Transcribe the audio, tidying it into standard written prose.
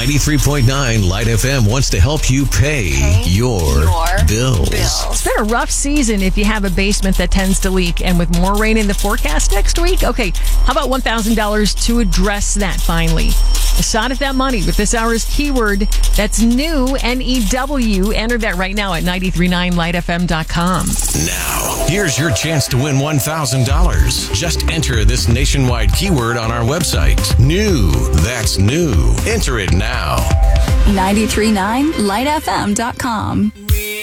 93.9 Light FM wants to help you pay your bills. It's been a rough season if you have a basement that tends to leak, and with more rain in the forecast next week. Okay, how about $1,000 to address that finally? A shot at that money with this hour's keyword. That's new, N-E-W. Enter that right now at 939lightfm.com. Now, here's your chance to win $1,000. Just enter this nationwide keyword on our website. New. That's new. Enter it now. 939lightfm.com.